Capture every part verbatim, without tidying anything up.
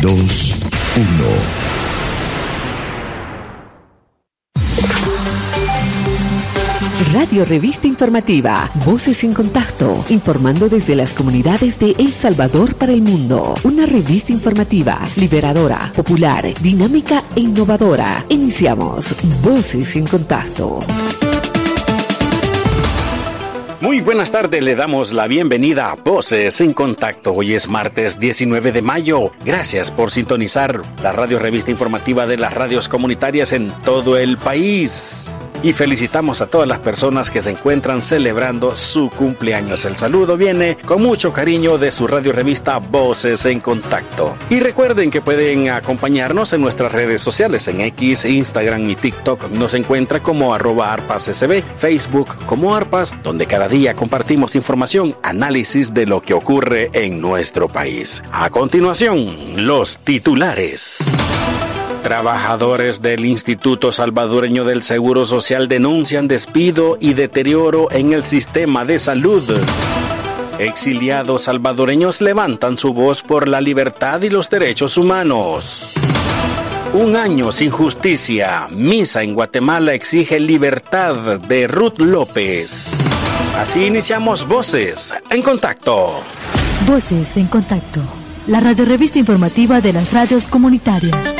dos, uno. Radio Revista Informativa, Voces en Contacto, informando desde las comunidades de El Salvador para el mundo. Una revista informativa, liberadora, popular, dinámica e innovadora. Iniciamos Voces en Contacto. Muy buenas tardes, le damos la bienvenida a Voces en Contacto. Hoy es martes diecinueve de mayo. Gracias por sintonizar la radio revista informativa de las radios comunitarias en todo el país. Y felicitamos a todas las personas que se encuentran celebrando su cumpleaños. El saludo viene con mucho cariño de su radio revista Voces en Contacto. Y recuerden que pueden acompañarnos en nuestras redes sociales, en X, Instagram y TikTok. Nos encuentra como arroba arpas S B, Facebook como Arpas, donde cada día compartimos información, análisis de lo que ocurre en nuestro país. A continuación, los titulares. Trabajadores del Instituto Salvadoreño del Seguro Social denuncian despido y deterioro en el sistema de salud. Exiliados salvadoreños levantan su voz por la libertad y los derechos humanos. Un año sin justicia. Misa en Guatemala exige libertad de Ruth López. Así iniciamos Voces en Contacto. Voces en Contacto, la radiorevista informativa de las radios comunitarias.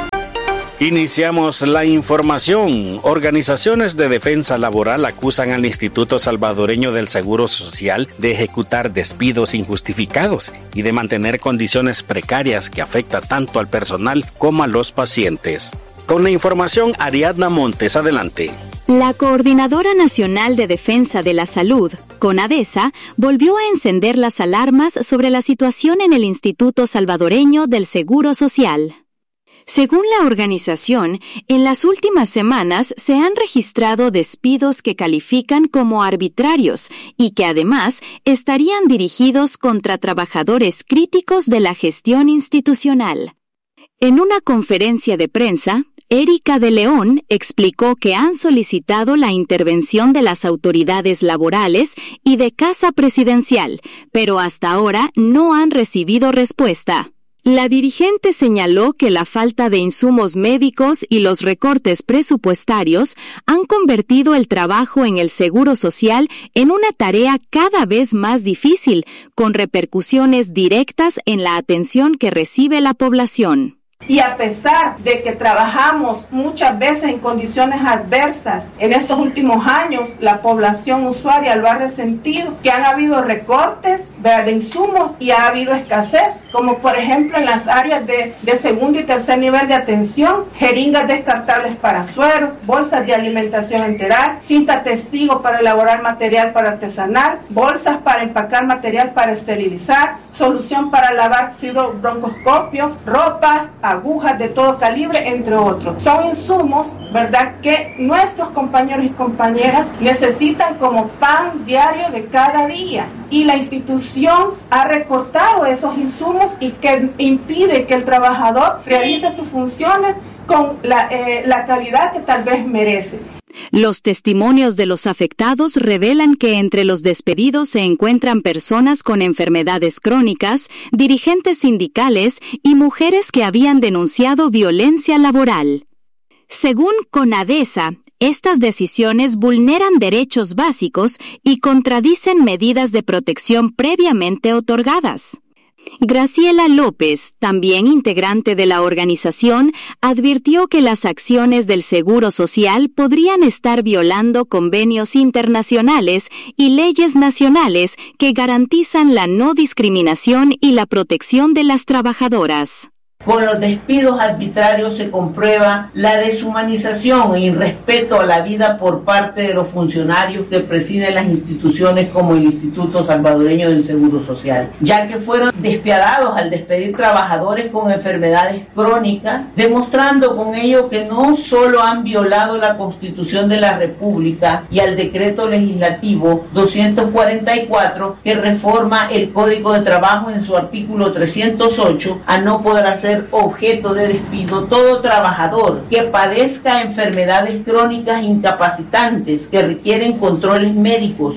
Iniciamos la información. Organizaciones de defensa laboral acusan al Instituto Salvadoreño del Seguro Social de ejecutar despidos injustificados y de mantener condiciones precarias que afectan tanto al personal como a los pacientes. Con la información, Ariadna Montes, adelante. La Coordinadora Nacional de Defensa de la Salud, CONADESA, volvió a encender las alarmas sobre la situación en el Instituto Salvadoreño del Seguro Social. Según la organización, en las últimas semanas se han registrado despidos que califican como arbitrarios y que además estarían dirigidos contra trabajadores críticos de la gestión institucional. En una conferencia de prensa, Erika de León explicó que han solicitado la intervención de las autoridades laborales y de Casa Presidencial, pero hasta ahora no han recibido respuesta. La dirigente señaló que la falta de insumos médicos y los recortes presupuestarios han convertido el trabajo en el Seguro Social en una tarea cada vez más difícil, con repercusiones directas en la atención que recibe la población. Y a pesar de que trabajamos muchas veces en condiciones adversas, en estos últimos años la población usuaria lo ha resentido, que han habido recortes de insumos y ha habido escasez, como por ejemplo en las áreas de, de segundo y tercer nivel de atención, jeringas descartables para sueros, bolsas de alimentación enteral, cinta testigo para elaborar material para artesanal, bolsas para empacar material para esterilizar, solución para lavar fibrobroncoscopio, ropas, agujas de todo calibre, entre otros. Son insumos, ¿verdad?, que nuestros compañeros y compañeras necesitan como pan diario de cada día. Y la institución ha recortado esos insumos y que impide que el trabajador realice sus funciones con la, eh, la calidad que tal vez merece. Los testimonios de los afectados revelan que entre los despedidos se encuentran personas con enfermedades crónicas, dirigentes sindicales y mujeres que habían denunciado violencia laboral. Según CONADESA, estas decisiones vulneran derechos básicos y contradicen medidas de protección previamente otorgadas. Graciela López, también integrante de la organización, advirtió que las acciones del Seguro Social podrían estar violando convenios internacionales y leyes nacionales que garantizan la no discriminación y la protección de las trabajadoras. Con los despidos arbitrarios se comprueba la deshumanización e irrespeto a la vida por parte de los funcionarios que presiden las instituciones como el Instituto Salvadoreño del Seguro Social, ya que fueron despiadados al despedir trabajadores con enfermedades crónicas, demostrando con ello que no solo han violado la Constitución de la República y al Decreto Legislativo doscientos cuarenta y cuatro, que reforma el Código de Trabajo en su artículo trescientos ocho, a no poder hacer objeto de despido todo trabajador que padezca enfermedades crónicas incapacitantes que requieren controles médicos.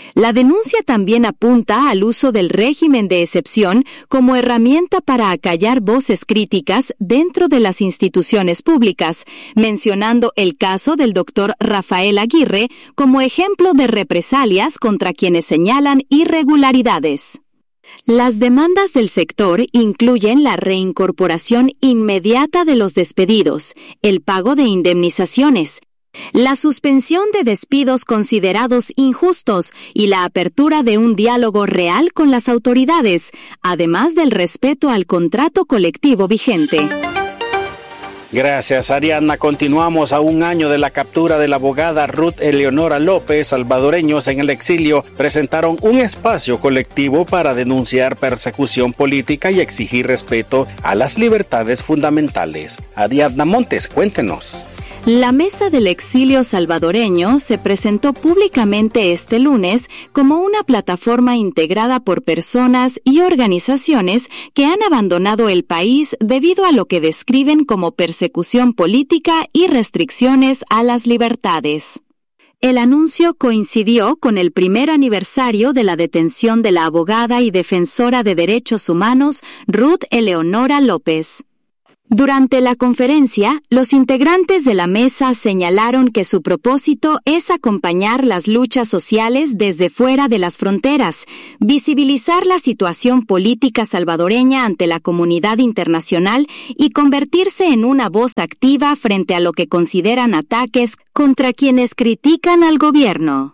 La denuncia también apunta al uso del régimen de excepción como herramienta para acallar voces críticas dentro de las instituciones públicas, mencionando el caso del doctor Rafael Aguirre como ejemplo de represalias contra quienes señalan irregularidades. Las demandas del sector incluyen la reincorporación inmediata de los despedidos, el pago de indemnizaciones, la suspensión de despidos considerados injustos y la apertura de un diálogo real con las autoridades, además del respeto al contrato colectivo vigente. Gracias, Ariadna. Continuamos a un año de la captura de la abogada Ruth Eleonora López. Salvadoreños en el exilio presentaron un espacio colectivo para denunciar persecución política y exigir respeto a las libertades fundamentales. Ariadna Montes, cuéntenos. La Mesa del Exilio Salvadoreño se presentó públicamente este lunes como una plataforma integrada por personas y organizaciones que han abandonado el país debido a lo que describen como persecución política y restricciones a las libertades. El anuncio coincidió con el primer aniversario de la detención de la abogada y defensora de derechos humanos Ruth Eleonora López. Durante la conferencia, los integrantes de la mesa señalaron que su propósito es acompañar las luchas sociales desde fuera de las fronteras, visibilizar la situación política salvadoreña ante la comunidad internacional y convertirse en una voz activa frente a lo que consideran ataques contra quienes critican al gobierno.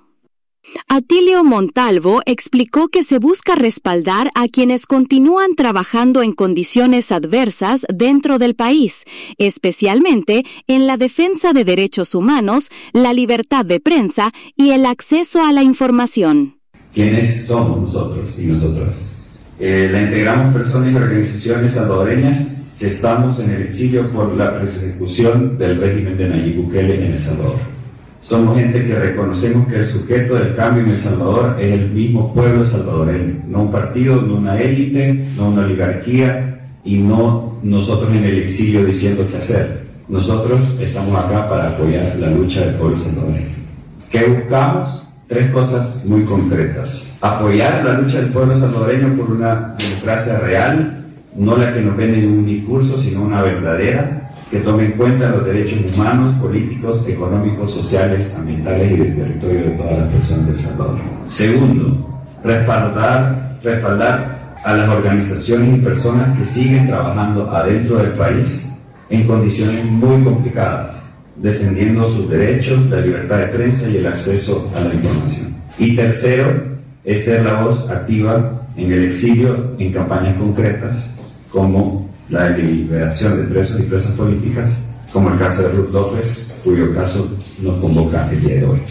Atilio Montalvo explicó que se busca respaldar a quienes continúan trabajando en condiciones adversas dentro del país, especialmente en la defensa de derechos humanos, la libertad de prensa y el acceso a la información. ¿Quiénes somos nosotros y nosotras? Eh, la integramos personas y organizaciones salvadoreñas que estamos en el exilio por la persecución del régimen de Nayib Bukele en El Salvador. Somos gente que reconocemos que el sujeto del cambio en El Salvador es el mismo pueblo salvadoreño, no un partido, no una élite, no una oligarquía y no nosotros en el exilio diciendo qué hacer. Nosotros estamos acá para apoyar la lucha del pueblo salvadoreño. ¿Qué buscamos? Tres cosas muy concretas. Apoyar la lucha del pueblo salvadoreño por una democracia real, no la que nos venden en un discurso, sino una verdadera, que tome en cuenta los derechos humanos, políticos, económicos, sociales, ambientales y del territorio de todas las personas de El Salvador. Segundo, respaldar, respaldar a las organizaciones y personas que siguen trabajando adentro del país en condiciones muy complicadas, defendiendo sus derechos, la libertad de prensa y el acceso a la información. Y tercero, es ser la voz activa en el exilio en campañas concretas como la liberación de presos y presas políticas, como el caso de Ruth López, cuyo caso nos convoca el día de hoy.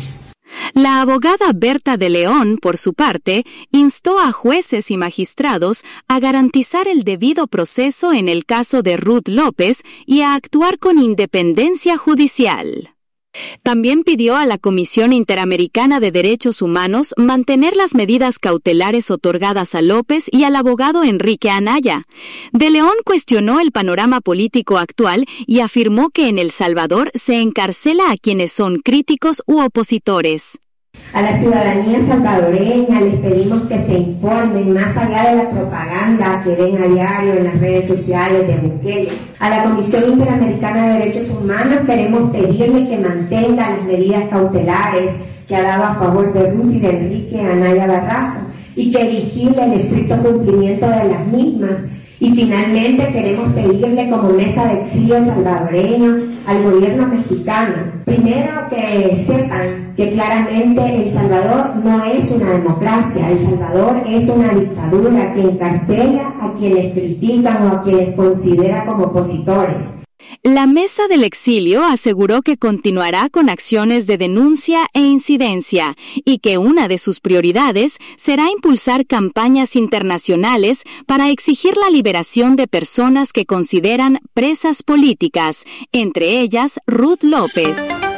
La abogada Berta de León, por su parte, instó a jueces y magistrados a garantizar el debido proceso en el caso de Ruth López y a actuar con independencia judicial. También pidió a la Comisión Interamericana de Derechos Humanos mantener las medidas cautelares otorgadas a López y al abogado Enrique Anaya. De León cuestionó el panorama político actual y afirmó que en El Salvador se encarcela a quienes son críticos u opositores. A la ciudadanía salvadoreña les pedimos que se informen más allá de la propaganda que ven a diario en las redes sociales de Bukele. A la Comisión Interamericana de Derechos Humanos queremos pedirle que mantenga las medidas cautelares que ha dado a favor de Ruth y de Enrique Anaya Barraza y que vigile el estricto cumplimiento de las mismas. Y finalmente queremos pedirle como Mesa de Exilio Salvadoreño al gobierno mexicano, primero que sepan que claramente El Salvador no es una democracia, El Salvador es una dictadura que encarcela a quienes critican o a quienes considera como opositores. La Mesa del Exilio aseguró que continuará con acciones de denuncia e incidencia y que una de sus prioridades será impulsar campañas internacionales para exigir la liberación de personas que consideran presas políticas, entre ellas Ruth López.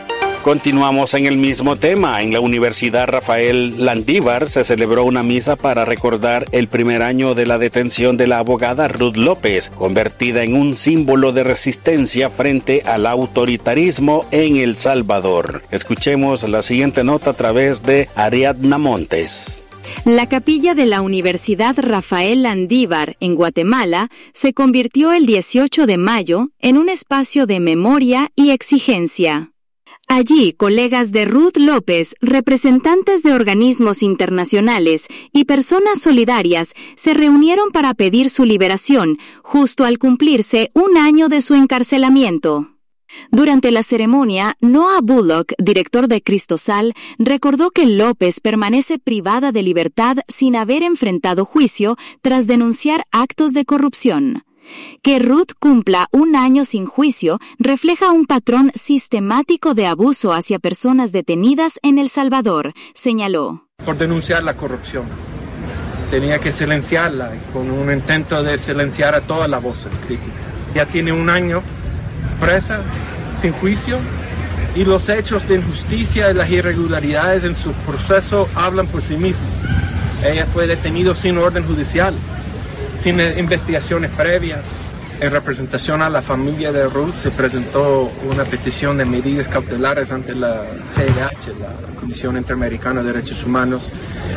Continuamos en el mismo tema. En la Universidad Rafael Landívar se celebró una misa para recordar el primer año de la detención de la abogada Ruth López, convertida en un símbolo de resistencia frente al autoritarismo en El Salvador. Escuchemos la siguiente nota a través de Ariadna Montes. La capilla de la Universidad Rafael Landívar en Guatemala se convirtió el dieciocho de mayo en un espacio de memoria y exigencia. Allí, colegas de Ruth López, representantes de organismos internacionales y personas solidarias se reunieron para pedir su liberación, justo al cumplirse un año de su encarcelamiento. Durante la ceremonia, Noah Bullock, director de Cristosal, recordó que López permanece privada de libertad sin haber enfrentado juicio tras denunciar actos de corrupción. Que Ruth cumpla un año sin juicio refleja un patrón sistemático de abuso hacia personas detenidas en El Salvador, señaló. Por denunciar la corrupción. Tenía que silenciarla, con un intento de silenciar a todas las voces críticas. Ya tiene un año presa, sin juicio, y los hechos de injusticia y las irregularidades en su proceso hablan por sí mismos. Ella fue detenida sin orden judicial, sin investigaciones previas. En representación a la familia de Ruth se presentó una petición de medidas cautelares ante la C I D H, la Comisión Interamericana de Derechos Humanos,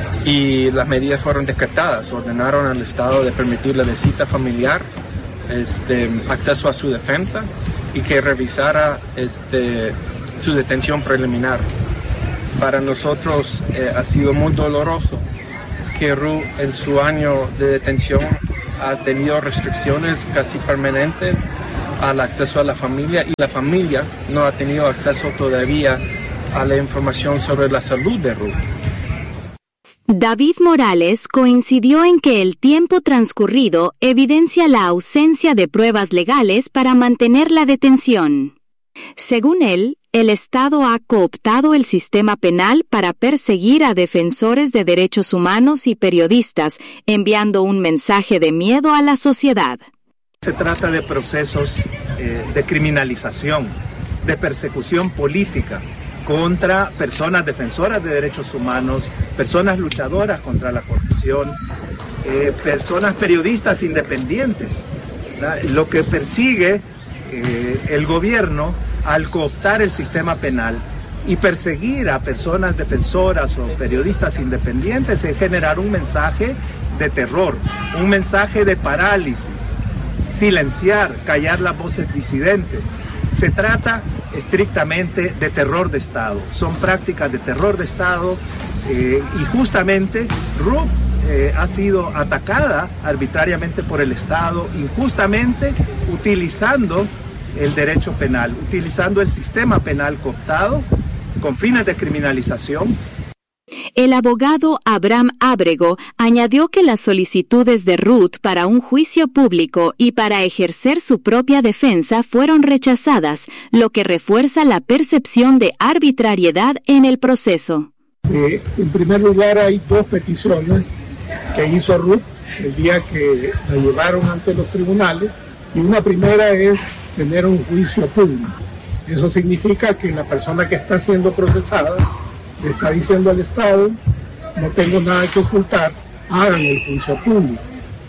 y las medidas fueron descartadas. Ordenaron al Estado de permitir la visita familiar, este, acceso a su defensa y que revisara este, su detención preliminar. Para nosotros eh, ha sido muy doloroso que Ruth en su año de detención ha tenido restricciones casi permanentes al acceso a la familia, y la familia no ha tenido acceso todavía a la información sobre la salud de Ruth. David Morales coincidió en que el tiempo transcurrido evidencia la ausencia de pruebas legales para mantener la detención. Según él, el Estado ha cooptado el sistema penal para perseguir a defensores de derechos humanos y periodistas, enviando un mensaje de miedo a la sociedad. Se trata de procesos eh, de criminalización, de persecución política contra personas defensoras de derechos humanos, personas luchadoras contra la corrupción, eh, personas periodistas independientes, ¿verdad? Lo que persigue eh, el gobierno al cooptar el sistema penal y perseguir a personas defensoras o periodistas independientes es generar un mensaje de terror, un mensaje de parálisis, silenciar, callar las voces disidentes. Se trata estrictamente de terror de Estado, son prácticas de terror de Estado eh, y justamente Ruth eh, ha sido atacada arbitrariamente por el Estado, injustamente utilizando el derecho penal, utilizando el sistema penal cooptado con fines de criminalización. El abogado Abraham Ábrego añadió que las solicitudes de Ruth para un juicio público y para ejercer su propia defensa fueron rechazadas, lo que refuerza la percepción de arbitrariedad en el proceso. Eh, en primer lugar, hay dos peticiones que hizo Ruth el día que la llevaron ante los tribunales, y una primera es tener un juicio público. Eso significa que la persona que está siendo procesada le está diciendo al Estado: no tengo nada que ocultar, hagan el juicio público.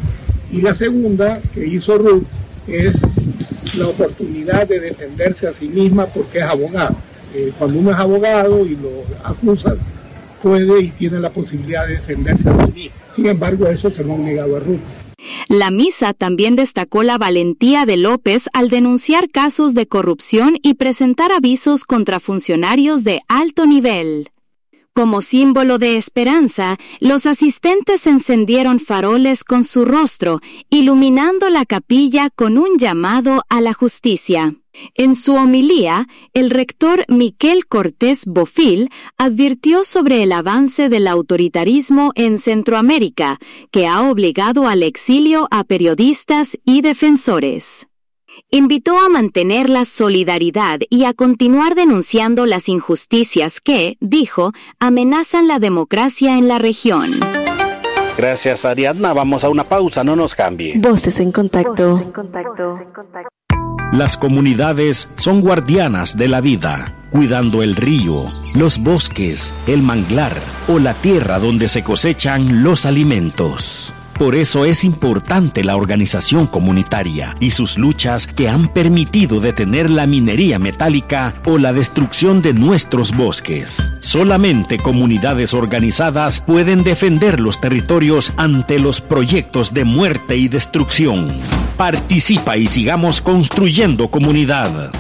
Y la segunda que hizo Ruth es la oportunidad de defenderse a sí misma porque es abogado. Eh, cuando uno es abogado y lo acusan, puede y tiene la posibilidad de defenderse a sí mismo. Sin embargo, eso se lo han negado a Ruth. La misa también destacó la valentía de López al denunciar casos de corrupción y presentar avisos contra funcionarios de alto nivel. Como símbolo de esperanza, los asistentes encendieron faroles con su rostro, iluminando la capilla con un llamado a la justicia. En su homilía, el rector Miquel Cortés Bofil advirtió sobre el avance del autoritarismo en Centroamérica, que ha obligado al exilio a periodistas y defensores. Invitó a mantener la solidaridad y a continuar denunciando las injusticias que, dijo, amenazan la democracia en la región. Gracias, Ariadna. Vamos a una pausa, no nos cambie. Voces en contacto. Voces en contacto. Las comunidades son guardianas de la vida, cuidando el río, los bosques, el manglar o la tierra donde se cosechan los alimentos. Por eso es importante la organización comunitaria y sus luchas que han permitido detener la minería metálica o la destrucción de nuestros bosques. Solamente comunidades organizadas pueden defender los territorios ante los proyectos de muerte y destrucción. Participa y sigamos construyendo comunidad.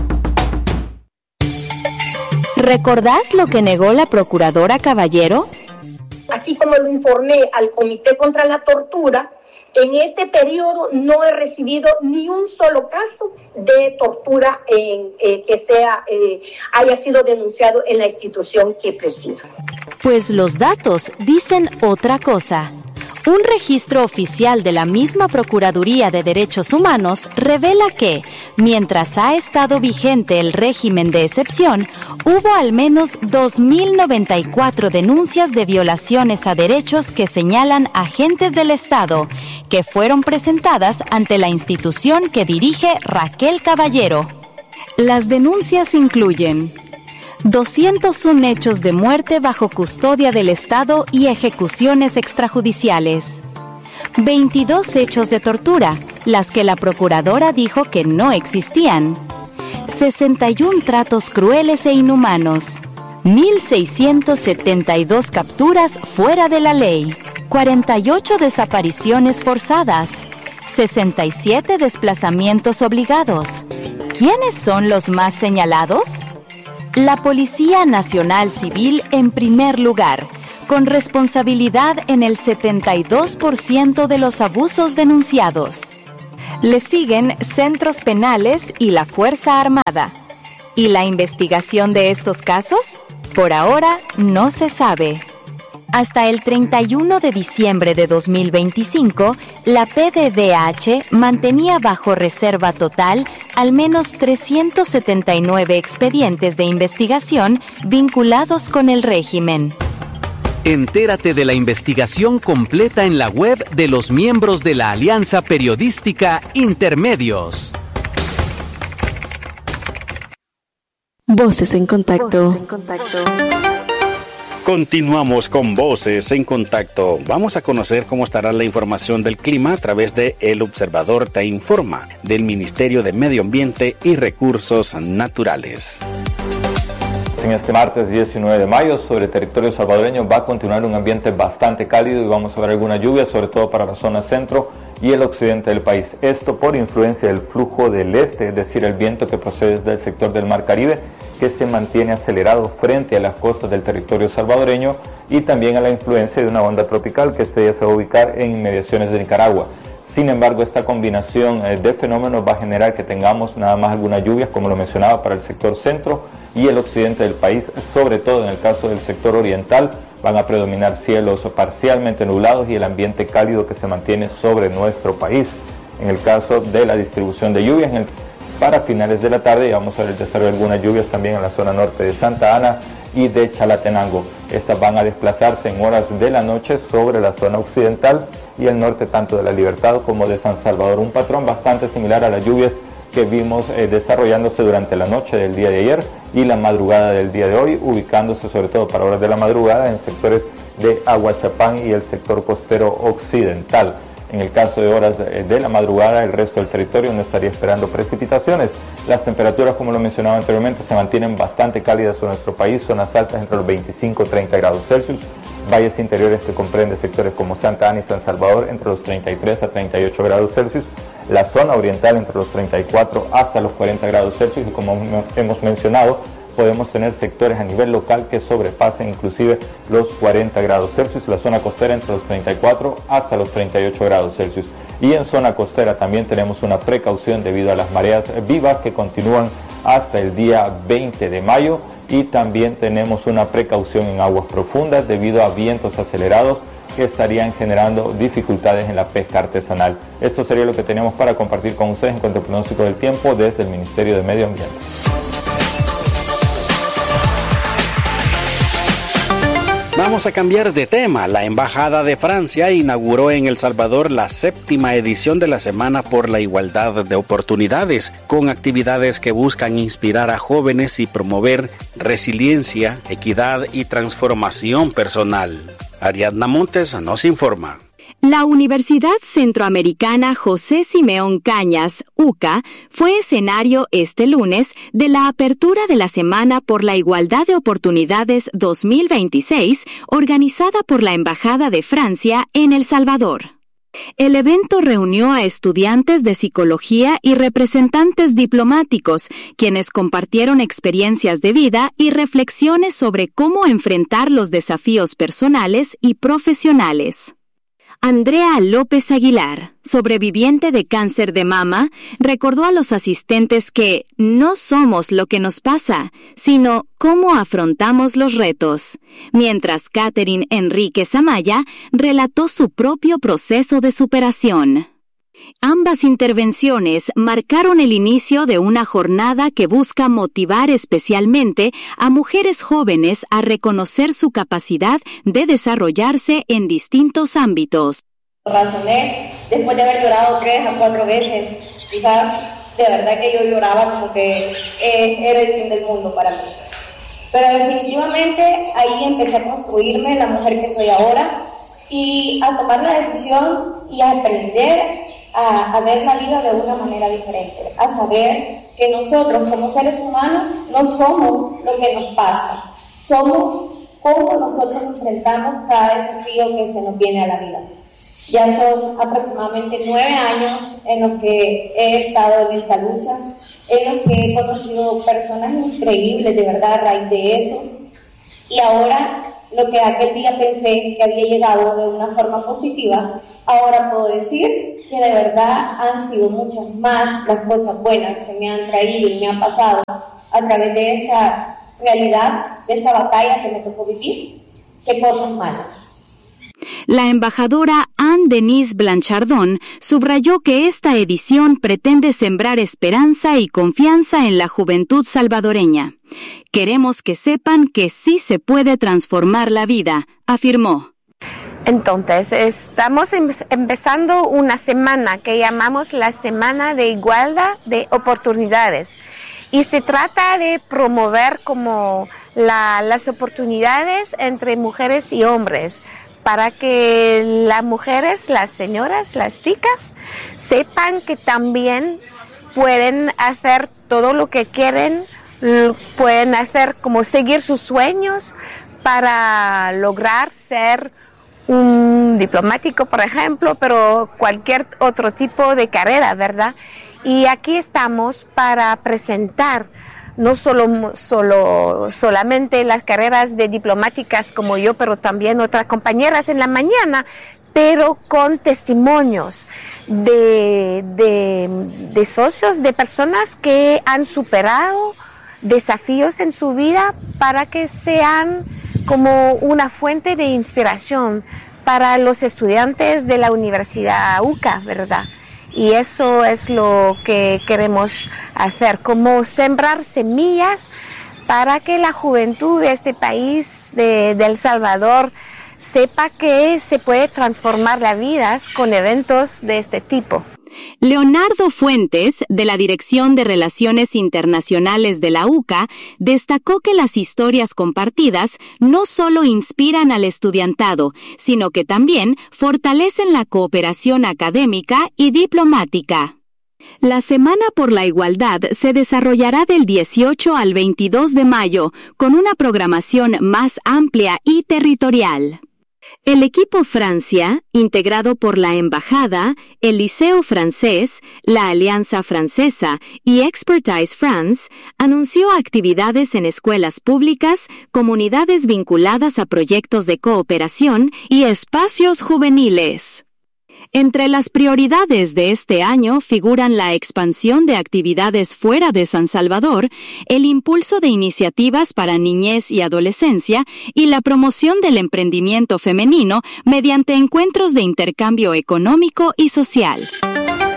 ¿Recordás lo que negó la procuradora Caballero? Así como lo informé al Comité contra la Tortura, en este periodo no he recibido ni un solo caso de tortura en, eh, que sea, eh, haya sido denunciado en la institución que presido. Pues los datos dicen otra cosa. Un registro oficial de la misma Procuraduría de Derechos Humanos revela que, mientras ha estado vigente el régimen de excepción, hubo al menos dos mil noventa y cuatro denuncias de violaciones a derechos que señalan agentes del Estado, que fueron presentadas ante la institución que dirige Raquel Caballero. Las denuncias incluyen doscientos uno hechos de muerte bajo custodia del Estado y ejecuciones extrajudiciales, veintidós hechos de tortura, las que la procuradora dijo que no existían, sesenta y uno tratos crueles e inhumanos, mil seiscientas setenta y dos capturas fuera de la ley, cuarenta y ocho desapariciones forzadas, sesenta y siete desplazamientos obligados. ¿Quiénes son los más señalados? La Policía Nacional Civil en primer lugar, con responsabilidad en el setenta y dos por ciento de los abusos denunciados. Le siguen centros penales y la Fuerza Armada. ¿Y la investigación de estos casos? Por ahora no se sabe. Hasta el treinta y uno de diciembre de dos mil veinticinco, la P D D H mantenía bajo reserva total al menos trescientos setenta y nueve expedientes de investigación vinculados con el régimen. Entérate de la investigación completa en la web de los miembros de la Alianza Periodística Intermedios. Voces en contacto. Continuamos con Voces en Contacto. Vamos a conocer cómo estará la información del clima a través de El Observador Te Informa, del Ministerio de Medio Ambiente y Recursos Naturales. En este martes diecinueve de mayo, sobre el territorio salvadoreño va a continuar un ambiente bastante cálido y vamos a ver algunas lluvias, sobre todo para la zona centro y el occidente del país. Esto por influencia del flujo del este, es decir, el viento que procede del sector del Mar Caribe, que se mantiene acelerado frente a las costas del territorio salvadoreño, y también a la influencia de una onda tropical que este día se va a ubicar en inmediaciones de Nicaragua. Sin embargo, esta combinación de fenómenos va a generar que tengamos nada más algunas lluvias, como lo mencionaba, para el sector centro y el occidente del país, sobre todo en el caso del sector oriental. Van a predominar cielos parcialmente nublados y el ambiente cálido que se mantiene sobre nuestro país. En el caso de la distribución de lluvias, en el, para finales de la tarde vamos a ver el desarrollo de algunas lluvias también en la zona norte de Santa Ana y de Chalatenango. Estas van a desplazarse en horas de la noche sobre la zona occidental y el norte tanto de La Libertad como de San Salvador. Un patrón bastante similar a las lluvias que vimos eh, desarrollándose durante la noche del día de ayer y la madrugada del día de hoy, ubicándose sobre todo para horas de la madrugada en sectores de Aguachapán y el sector costero occidental. En el caso de horas de, de la madrugada, el resto del territorio no estaría esperando precipitaciones. Las temperaturas, como lo mencionaba anteriormente, se mantienen bastante cálidas en nuestro país, zonas altas entre los veinticinco y treinta grados Celsius, valles interiores que comprende sectores como Santa Ana y San Salvador entre los treinta y tres a treinta y ocho grados Celsius, la zona oriental entre los treinta y cuatro hasta los cuarenta grados Celsius, y como hemos mencionado, podemos tener sectores a nivel local que sobrepasen inclusive los cuarenta grados Celsius, la zona costera entre los treinta y cuatro hasta los treinta y ocho grados Celsius. Y en zona costera también tenemos una precaución debido a las mareas vivas que continúan hasta el día veinte de mayo, y también tenemos una precaución en aguas profundas debido a vientos acelerados que estarían generando dificultades en la pesca artesanal. Esto sería lo que tenemos para compartir con ustedes en cuanto al pronóstico del tiempo desde el Ministerio de Medio Ambiente. Vamos a cambiar de tema. La Embajada de Francia inauguró en El Salvador la séptima edición de la Semana por la Igualdad de Oportunidades, con actividades que buscan inspirar a jóvenes y promover resiliencia, equidad y transformación personal. Ariadna Montes nos informa. La Universidad Centroamericana José Simeón Cañas, U C A, fue escenario este lunes de la apertura de la Semana por la Igualdad de Oportunidades dos mil veintiséis, organizada por la Embajada de Francia en El Salvador. El evento reunió a estudiantes de psicología y representantes diplomáticos, quienes compartieron experiencias de vida y reflexiones sobre cómo enfrentar los desafíos personales y profesionales. Andrea López Aguilar, sobreviviente de cáncer de mama, recordó a los asistentes que no somos lo que nos pasa, sino cómo afrontamos los retos, mientras Catherine Enríquez Amaya relató su propio proceso de superación. Ambas intervenciones marcaron el inicio de una jornada que busca motivar especialmente a mujeres jóvenes a reconocer su capacidad de desarrollarse en distintos ámbitos. Razoné después de haber llorado tres a cuatro veces, quizás de verdad que yo lloraba como que eh, era el fin del mundo para mí. Pero definitivamente ahí empecé a construirme la mujer que soy ahora y a tomar la decisión y a aprender A, a ver la vida de una manera diferente, a saber que nosotros como seres humanos no somos lo que nos pasa, somos cómo nosotros enfrentamos cada desafío que se nos viene a la vida. Ya son aproximadamente nueve años en los que he estado en esta lucha, en los que he conocido personas increíbles de verdad a raíz de eso, y ahora lo que aquel día pensé que había llegado de una forma positiva, ahora puedo decir que de verdad han sido muchas más las cosas buenas que me han traído y me han pasado a través de esta realidad, de esta batalla que me tocó vivir, que cosas malas. La embajadora Anne-Denise Blanchardón subrayó que esta edición pretende sembrar esperanza y confianza en la juventud salvadoreña. Queremos que sepan que sí se puede transformar la vida, afirmó. Entonces, estamos em- empezando una semana que llamamos la Semana de Igualdad de Oportunidades. Y se trata de promover como la, las oportunidades entre mujeres y hombres, para que las mujeres, las señoras, las chicas, sepan que también pueden hacer todo lo que quieren, pueden hacer como seguir sus sueños para lograr ser un diplomático, por ejemplo, pero cualquier otro tipo de carrera, ¿verdad? Y aquí estamos para presentar no solo, solo solamente las carreras de diplomáticas como yo, pero también otras compañeras en la mañana, pero con testimonios de, de, de socios, de personas que han superado desafíos en su vida para que sean como una fuente de inspiración para los estudiantes de la Universidad U C A, ¿verdad? Y eso es lo que queremos hacer, como sembrar semillas para que la juventud de este país, de, de El Salvador, sepa que se puede transformar las vidas con eventos de este tipo. Leonardo Fuentes, de la Dirección de Relaciones Internacionales de la U C A, destacó que las historias compartidas no solo inspiran al estudiantado, sino que también fortalecen la cooperación académica y diplomática. La Semana por la Igualdad se desarrollará del dieciocho al veintidós de mayo, con una programación más amplia y territorial. El equipo Francia, integrado por la Embajada, el Liceo Francés, la Alianza Francesa y Expertise France, anunció actividades en escuelas públicas, comunidades vinculadas a proyectos de cooperación y espacios juveniles. Entre las prioridades de este año figuran la expansión de actividades fuera de San Salvador, el impulso de iniciativas para niñez y adolescencia y la promoción del emprendimiento femenino mediante encuentros de intercambio económico y social.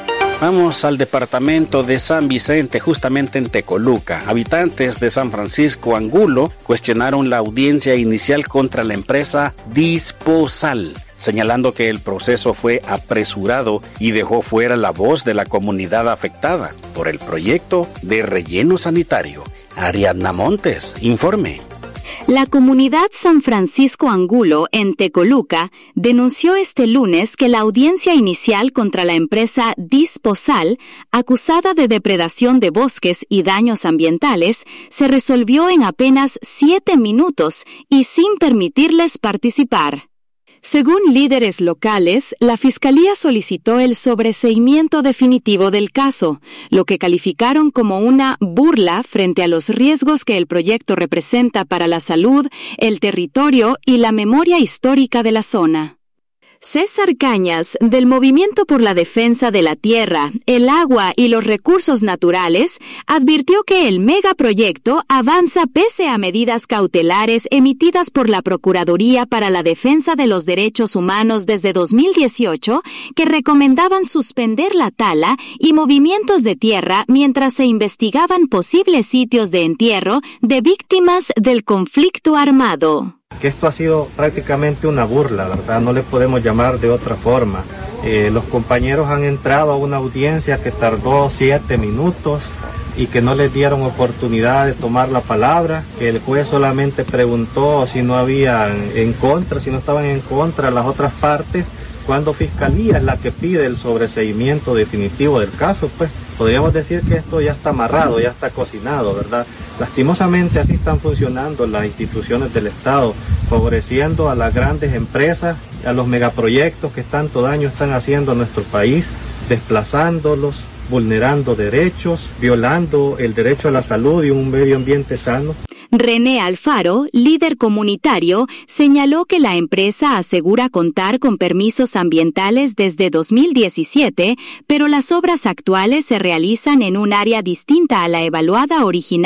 Vamos al departamento de San Vicente, justamente en Tecoluca. Habitantes de San Francisco Angulo cuestionaron la audiencia inicial contra la empresa Disposal, señalando que el proceso fue apresurado y dejó fuera la voz de la comunidad afectada por el proyecto de relleno sanitario. Ariadna Montes, informe. La comunidad San Francisco Angulo en Tecoluca denunció este lunes que la audiencia inicial contra la empresa Disposal, acusada de depredación de bosques y daños ambientales, se resolvió en apenas siete minutos y sin permitirles participar. Según líderes locales, la Fiscalía solicitó el sobreseimiento definitivo del caso, lo que calificaron como una burla frente a los riesgos que el proyecto representa para la salud, el territorio y la memoria histórica de la zona. César Cañas, del Movimiento por la Defensa de la Tierra, el Agua y los Recursos Naturales, advirtió que el megaproyecto avanza pese a medidas cautelares emitidas por la Procuraduría para la Defensa de los Derechos Humanos desde dos mil dieciocho, que recomendaban suspender la tala y movimientos de tierra mientras se investigaban posibles sitios de entierro de víctimas del conflicto armado. Que esto ha sido prácticamente una burla, ¿verdad? No le podemos llamar de otra forma. Eh, los compañeros han entrado a una audiencia que tardó siete minutos y que no les dieron oportunidad de tomar la palabra, que el juez solamente preguntó si no habían en contra, si no estaban en contra las otras partes, cuando Fiscalía es la que pide el sobreseimiento definitivo del caso, pues podríamos decir que esto ya está amarrado, ya está cocinado, ¿verdad? Lastimosamente así están funcionando las instituciones del Estado, favoreciendo a las grandes empresas, a los megaproyectos que tanto daño están haciendo a nuestro país, desplazándolos, vulnerando derechos, violando el derecho a la salud y un medio ambiente sano. René Alfaro, líder comunitario, señaló que la empresa asegura contar con permisos ambientales desde dos mil diecisiete, pero las obras actuales se realizan en un área distinta a la evaluada original.